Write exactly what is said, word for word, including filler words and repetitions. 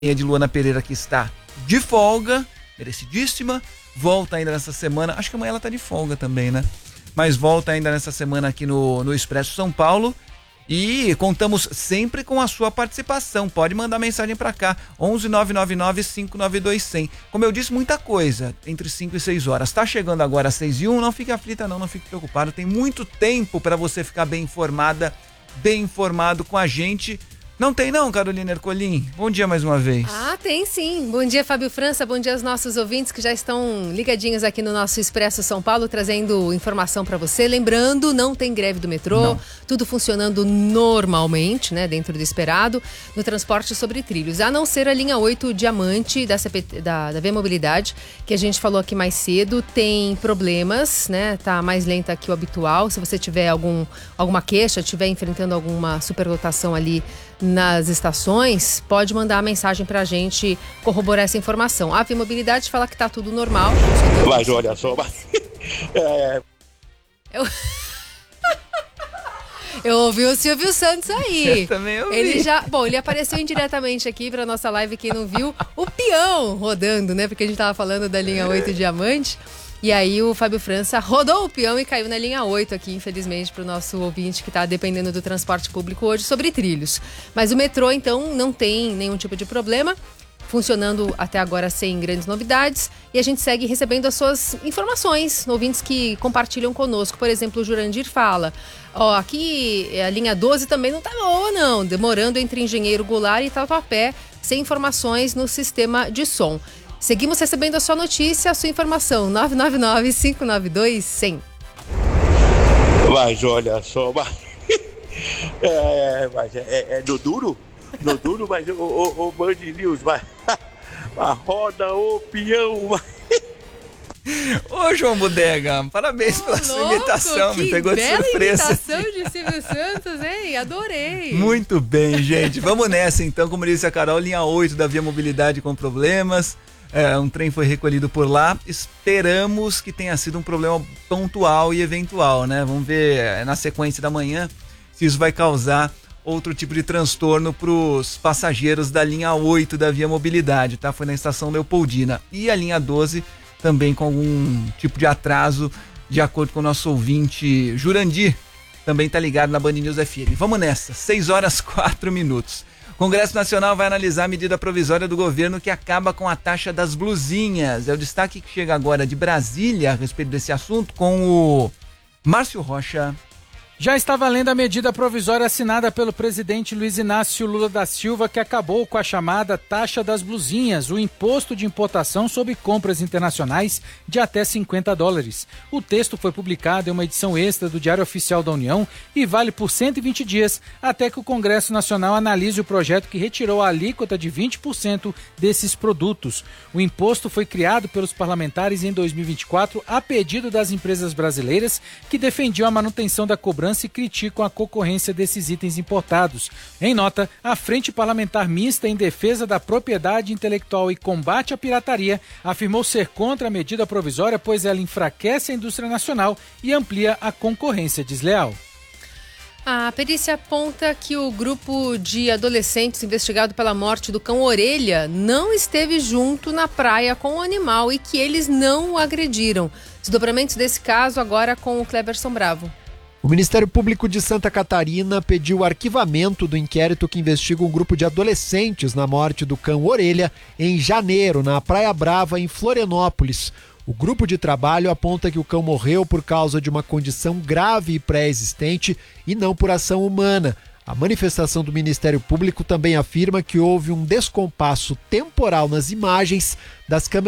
de Luana Pereira, que está de folga, merecidíssima, volta ainda nessa semana, acho que amanhã ela tá de folga também, né? Mas volta ainda nessa semana aqui no, no Expresso São Paulo e contamos sempre com a sua participação, pode mandar mensagem pra cá, onze nove nove nove cinco nove dois zero zero. Como eu disse, muita coisa, entre cinco e seis horas, tá chegando agora às seis e um, não fique aflita não, não fique preocupado, tem muito tempo para você ficar bem informada, bem informado com a gente. Não tem não, Carolina Ercolim? Bom dia mais uma vez. Ah, tem sim. Bom dia, Fábio França. Bom dia aos nossos ouvintes que já estão ligadinhos aqui no nosso Expresso São Paulo, trazendo informação para você. Lembrando, não tem greve do metrô, não. Tudo funcionando normalmente, né, dentro do esperado, no transporte sobre trilhos. A não ser a linha oito Diamante da, C P T, da, da V Mobilidade, que a gente falou aqui mais cedo, tem problemas, né, tá mais lenta que o habitual. Se você tiver algum, alguma queixa, estiver enfrentando alguma superlotação ali nas estações, pode mandar a mensagem pra gente corroborar essa informação. A V Mobilidade fala que tá tudo normal. Mas olha só, mas... é... Eu... Eu ouvi o Silvio Santos aí. Eu também ouvi. Ele já, bom, ele apareceu indiretamente aqui pra nossa live, quem não viu, o peão rodando, né? Porque a gente tava falando da linha oito Diamante. E aí o Fábio França rodou o peão e caiu na linha oito aqui, infelizmente, para o nosso ouvinte que está dependendo do transporte público hoje sobre trilhos. Mas o metrô, então, não tem nenhum tipo de problema, funcionando até agora sem grandes novidades. E a gente segue recebendo as suas informações, ouvintes que compartilham conosco. Por exemplo, o Jurandir fala, ó, aqui a linha doze também não tá boa não, demorando entre Engenheiro Goulart e Tatuapé, sem informações no sistema de som. Seguimos recebendo a sua notícia, a sua informação, nove nove nove cinco nove dois zero zero. Mas olha só, mas... é, mas é, é, é no duro? No duro, mas o, o, o Band News, mas... a roda, o peão, mas... Ô, João Bodega, parabéns oh, pela louco, sua imitação, me pegou de surpresa. Imitação de Silvio Santos, hein? Adorei. Muito bem, gente. Vamos nessa, então. Como disse a Carol, linha oito da Via Mobilidade com problemas. É, um trem foi recolhido por lá. Esperamos que tenha sido um problema pontual e eventual, né? Vamos ver na sequência da manhã se isso vai causar outro tipo de transtorno para os passageiros da linha oito da Via Mobilidade, tá? Foi na estação Leopoldina. E a linha doze também com algum tipo de atraso, de acordo com o nosso ouvinte Jurandir, também tá ligado na Band News F M. Vamos nessa, seis horas quatro minutos. O Congresso Nacional vai analisar a medida provisória do governo que acaba com a taxa das blusinhas. É o destaque que chega agora de Brasília a respeito desse assunto com o Márcio Rocha. Já está valendo a medida provisória assinada pelo presidente Luiz Inácio Lula da Silva, que acabou com a chamada taxa das blusinhas, o imposto de importação sobre compras internacionais de até cinquenta dólares. O texto foi publicado em uma edição extra do Diário Oficial da União e vale por cento e vinte dias, até que o Congresso Nacional analise o projeto que retirou a alíquota de vinte por cento desses produtos. O imposto foi criado pelos parlamentares em dois mil e vinte e quatro a pedido das empresas brasileiras que defendiam a manutenção da cobrança e criticam a concorrência desses itens importados. Em nota, a Frente Parlamentar Mista em Defesa da Propriedade Intelectual e Combate à Pirataria afirmou ser contra a medida provisória, pois ela enfraquece a indústria nacional e amplia a concorrência desleal. A perícia aponta que o grupo de adolescentes investigado pela morte do cão Orelha não esteve junto na praia com o animal e que eles não o agrediram. Desdobramentos desse caso agora com o Cleberson Bravo. O Ministério Público de Santa Catarina pediu o arquivamento do inquérito que investiga um grupo de adolescentes na morte do cão Orelha em janeiro, na Praia Brava, em Florianópolis. O grupo de trabalho aponta que o cão morreu por causa de uma condição grave e pré-existente e não por ação humana. A manifestação do Ministério Público também afirma que houve um descompasso temporal nas imagens das câmeras